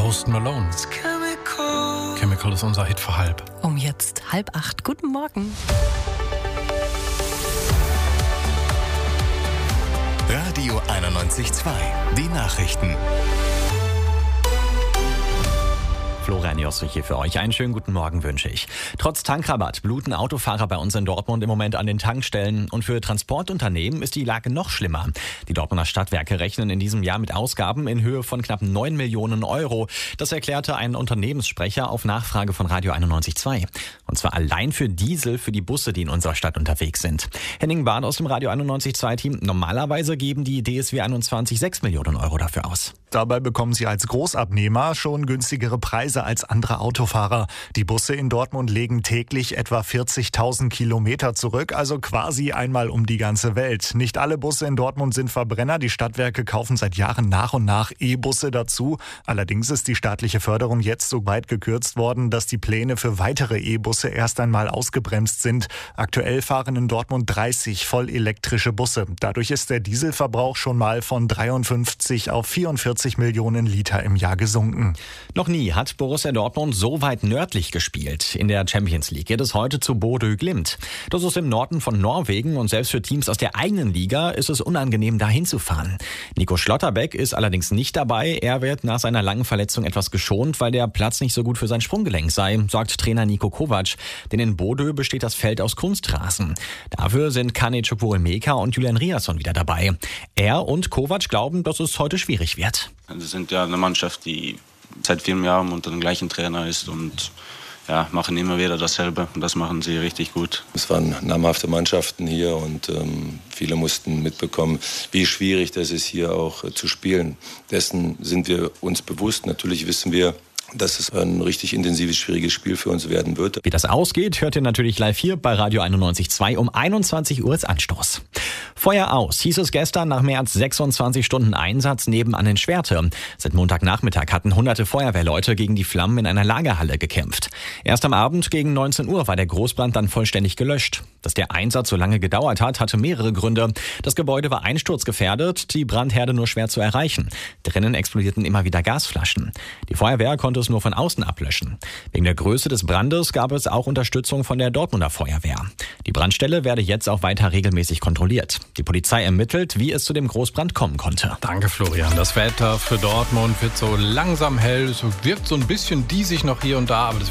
Post Malone. Chemical ist unser Hit für halb. Um jetzt 7:30. Guten Morgen. Radio 91.2. Die Nachrichten. Florian Jossrich hier für euch. Einen schönen guten Morgen wünsche ich. Trotz Tankrabatt bluten Autofahrer bei uns in Dortmund im Moment an den Tankstellen. Und für Transportunternehmen ist die Lage noch schlimmer. Die Dortmunder Stadtwerke rechnen in diesem Jahr mit Ausgaben in Höhe von knapp 9 Millionen Euro. Das erklärte ein Unternehmenssprecher auf Nachfrage von Radio 91.2. Und zwar allein für Diesel für die Busse, die in unserer Stadt unterwegs sind. Henning Bahn aus dem Radio 91.2-Team. Normalerweise geben die DSW 21 6 Millionen Euro dafür aus. Dabei bekommen sie als Großabnehmer schon günstigere Preise als andere Autofahrer. Die Busse in Dortmund legen täglich etwa 40.000 Kilometer zurück, also quasi einmal um die ganze Welt. Nicht alle Busse in Dortmund sind Verbrenner. Die Stadtwerke kaufen seit Jahren nach und nach E-Busse dazu. Allerdings ist die staatliche Förderung jetzt so weit gekürzt worden, dass die Pläne für weitere E-Busse erst einmal ausgebremst sind. Aktuell fahren in Dortmund 30 vollelektrische Busse. Dadurch ist der Dieselverbrauch schon mal von 53 auf 44 Millionen Liter im Jahr gesunken. Noch nie hat Borussia Dortmund so weit nördlich gespielt. In der Champions League geht es heute zu Bodø Glimt. Das ist im Norden von Norwegen und selbst für Teams aus der eigenen Liga ist es unangenehm, da hinzufahren. Nico Schlotterbeck ist allerdings nicht dabei. Er wird nach seiner langen Verletzung etwas geschont, weil der Platz nicht so gut für sein Sprunggelenk sei, sagt Trainer Niko Kovac. Denn in Bodø besteht das Feld aus Kunstrasen. Dafür sind Kane Chukwuemeka und Julian Riasson wieder dabei. Er und Kovac glauben, dass es heute schwierig wird. Wir sind ja eine Mannschaft, die seit vielen Jahren unter dem gleichen Trainer ist und machen immer wieder dasselbe und das machen sie richtig gut. Es waren namhafte Mannschaften hier und viele mussten mitbekommen, wie schwierig das ist, hier auch zu spielen. Dessen sind wir uns bewusst. Natürlich wissen wir, dass es ein richtig intensives, schwieriges Spiel für uns werden wird. Wie das ausgeht, hört ihr natürlich live hier bei Radio 91.2 um 21 Uhr Anstoß. Feuer aus, hieß es gestern nach mehr als 26 Stunden Einsatz nebenan in Schwerte. Seit Montagnachmittag hatten hunderte Feuerwehrleute gegen die Flammen in einer Lagerhalle gekämpft. Erst am Abend gegen 19 Uhr war der Großbrand dann vollständig gelöscht. Dass der Einsatz so lange gedauert hat, hatte mehrere Gründe. Das Gebäude war einsturzgefährdet, die Brandherde nur schwer zu erreichen. Drinnen explodierten immer wieder Gasflaschen. Die Feuerwehr konnte es nur von außen ablöschen. Wegen der Größe des Brandes gab es auch Unterstützung von der Dortmunder Feuerwehr. Die Brandstelle werde jetzt auch weiter regelmäßig kontrolliert. Die Polizei ermittelt, wie es zu dem Großbrand kommen konnte. Danke, Florian. Das Wetter für Dortmund wird so langsam hell. Es wirkt so ein bisschen diesig noch hier und da, aber das